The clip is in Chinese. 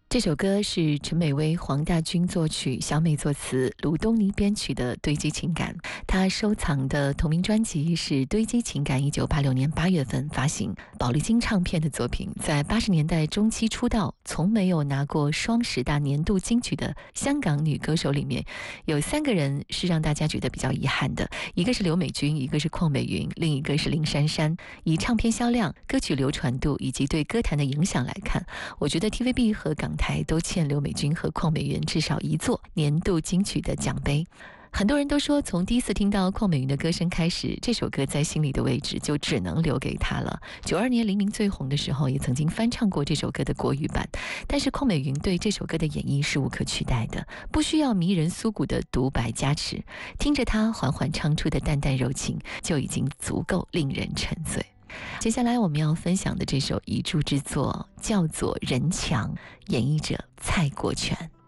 这首歌是陈美薇、黄大军作曲，小美作词，卢东尼编曲的《堆积情感》。她收藏的同名专辑是《堆积情感》，1986年8月份发行，宝丽金唱片的作品。在80年代中期出道，从没有拿过双10大年度金曲的香港女歌手里面，有3个人是让大家觉得比较遗憾的，一个是刘美君，一个是邝美云，另一个是林珊珊。以唱片销量、歌曲流传度以及对歌坛的影响来看，我觉得 TVB 和港台都欠刘美君和邝美云至少一座年度金曲的奖杯。很多人都说，从第一次听到邝美云的歌声开始，这首歌在心里的位置就只能留给她了。92年黎明最红的时候，也曾经翻唱过这首歌的国语版，但是邝美云对这首歌的演绎是无可取代的，不需要迷人苏骨的独白加持，听着她缓缓唱出的淡淡柔情，就已经足够令人沉醉。接下来我们要分享的这首遗著之作叫做《人墙》，演绎者蔡国权。